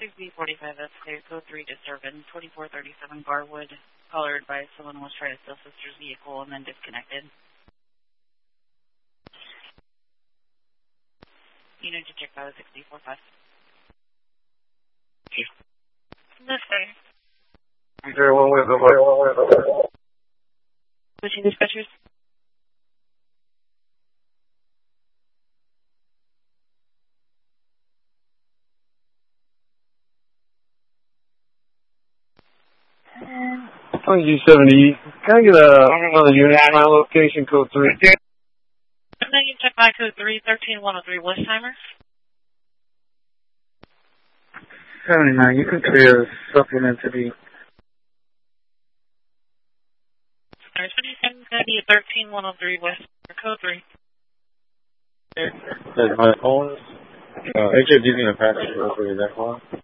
6B45, that's clear. Code 3 disturbance, 2437 Garwood. Caller advised someone was trying to steal sister's vehicle and then disconnected. You need to check by the 6B45. This way. Switching dispatchers. G70. Can I get another unit on my location, code 3? And then you check by code 3, 13103 Westheimer. 79, you can clear supplement to be. Alright, 27 going to be a 13103 Westheimer, code 3. That's my phone. Actually, using a package for that phone.